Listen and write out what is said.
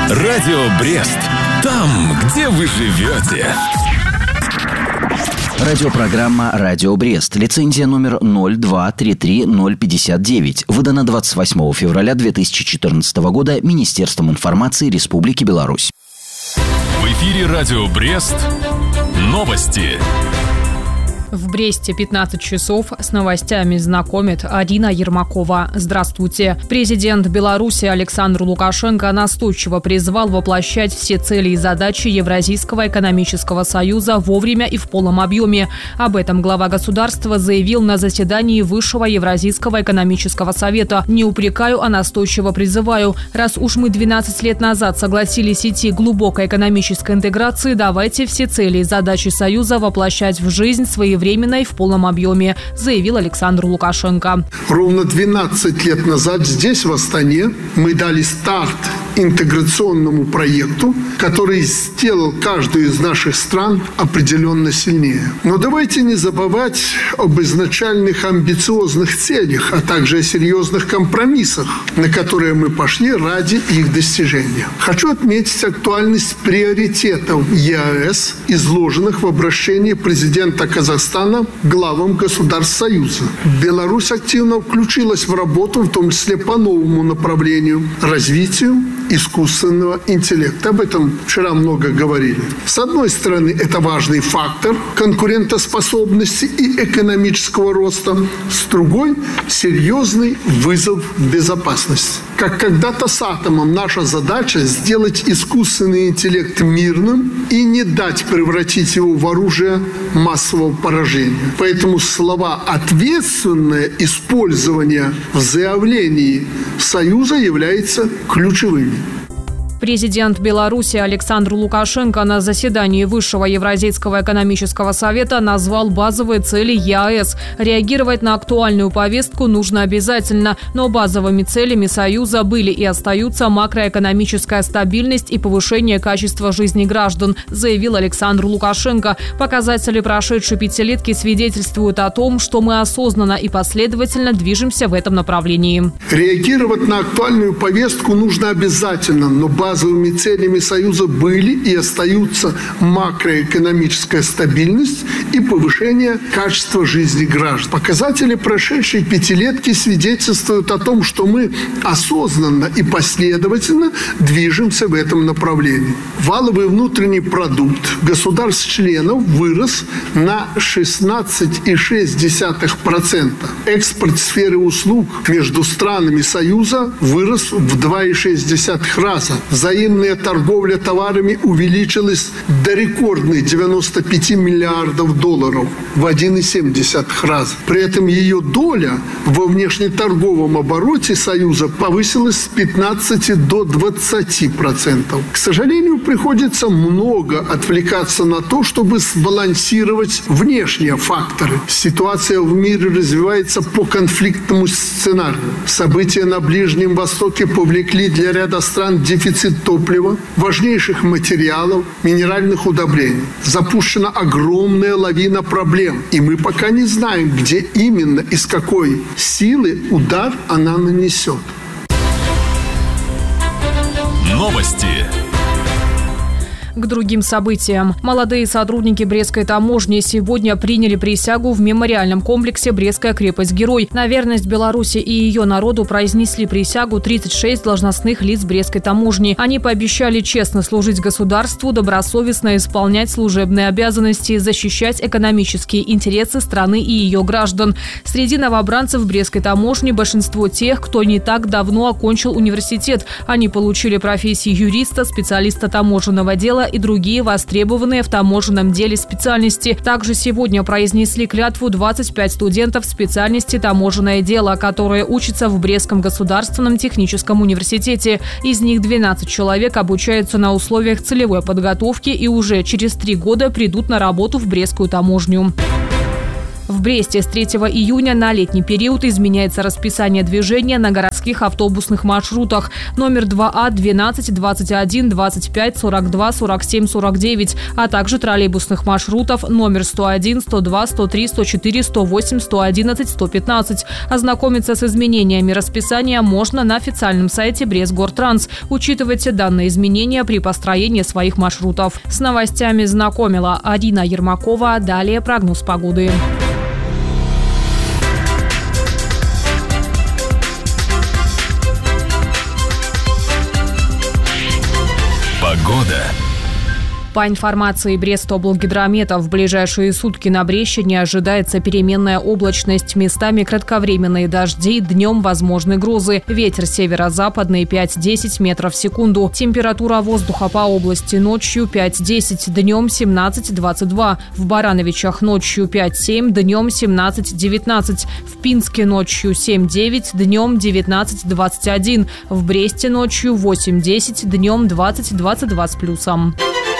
Радио Брест. Там, где вы живете. Радиопрограмма «Радио Брест». Лицензия номер 0233059. Выдана 28 февраля 2014 года Министерством информации Республики Беларусь. В эфире «Радио Брест». Новости. В Бресте 15 часов. С новостями знакомит Арина Ермакова. Здравствуйте. Президент Беларуси Александр Лукашенко настойчиво призвал воплощать все цели и задачи Евразийского экономического союза вовремя и в полном объеме. Об этом глава государства заявил на заседании Высшего Евразийского экономического совета. Не упрекаю, а настойчиво призываю. Раз уж мы 12 лет назад согласились идти глубокой экономической интеграции, давайте все цели и задачи союза воплощать в жизнь своевременно и в полном объеме, заявил Александр Лукашенко. Ровно 12 лет назад здесь, в Астане, мы дали старт интеграционному проекту, который сделал каждую из наших стран определенно сильнее. Но давайте не забывать об изначальных амбициозных целях, а также о серьезных компромиссах, на которые мы пошли ради их достижения. Хочу отметить актуальность приоритетов ЕАЭС, изложенных в обращении президента Казахстана главам государств Союза. Беларусь активно включилась в работу, в том числе по новому направлению – развитию искусственного интеллекта. Об этом вчера много говорили. С одной стороны, это важный фактор конкурентоспособности и экономического роста. С другой – серьезный вызов безопасности. Как когда-то с атомом, наша задача – сделать искусственный интеллект мирным и не дать превратить его в оружие массового поражения. Поэтому слова «ответственное использование» в заявлении Союза являются ключевыми. Президент Беларуси Александр Лукашенко на заседании Высшего Евразийского экономического совета назвал базовые цели ЕАЭС. Реагировать на актуальную повестку нужно обязательно, но базовыми целями Союза были и остаются макроэкономическая стабильность и повышение качества жизни граждан, заявил Александр Лукашенко. Показатели прошедшей пятилетки свидетельствуют о том, что мы осознанно и последовательно движемся в этом направлении. Реагировать на актуальную повестку нужно обязательно, но базовыми целями Союза были и остаются макроэкономическая стабильность и повышение качества жизни граждан. Показатели прошедшей пятилетки свидетельствуют о том, что мы осознанно и последовательно движемся в этом направлении. Валовый внутренний продукт государств-членов вырос на 16,6%. Экспорт сферы услуг между странами Союза вырос в 2,6 раза. Взаимная торговля товарами увеличилась до рекордных 95 миллиардов долларов в 1,7 раза. При этом ее доля во внешнеторговом обороте Союза повысилась с 15 до 20%. К сожалению, приходится много отвлекаться на то, чтобы сбалансировать внешние факторы. Ситуация в мире развивается по конфликтному сценарию. События на Ближнем Востоке повлекли для ряда стран дефицит топлива, важнейших материалов, минеральных удобрений. Запущена огромная лавина проблем, и мы пока не знаем, где именно и с какой силы удар она нанесет. Новости. К другим событиям. Молодые сотрудники Брестской таможни сегодня приняли присягу в мемориальном комплексе «Брестская крепость-герой». На верность Беларуси и ее народу произнесли присягу 36 должностных лиц Брестской таможни. Они пообещали честно служить государству, добросовестно исполнять служебные обязанности, защищать экономические интересы страны и ее граждан. Среди новобранцев Брестской таможни большинство тех, кто не так давно окончил университет. Они получили профессии юриста, специалиста таможенного дела и другие востребованные в таможенном деле специальности. Также сегодня произнесли клятву 25 студентов специальности таможенное дело, которые учатся в Брестском государственном техническом университете. Из них 12 человек обучаются на условиях целевой подготовки и уже через 3 года придут на работу в Брестскую таможню. В Бресте с 3 июня на летний период изменяется расписание движения на городских автобусных маршрутах номер 2А, 12, 21, 25, 42, 47, 49, а также троллейбусных маршрутов номер 101, 102, 103, 104, 108, 111, 115. Ознакомиться с изменениями расписания можно на официальном сайте Брестгортранс. Учитывайте данные изменения при построении своих маршрутов. С новостями знакомила Арина Ермакова. Далее прогноз погоды. Погода. По информации Брестоблгидромета, в ближайшие сутки на Брещине ожидается переменная облачность, местами кратковременные дожди, днем возможны грозы. Ветер северо-западный 5-10 метров в секунду. Температура воздуха по области ночью 5-10, днем 17-22. В Барановичах ночью 5-7, днем 17-19. В Пинске ночью 7-9, днем 19-21. В Бресте ночью 8-10, днем 20-22 с плюсом.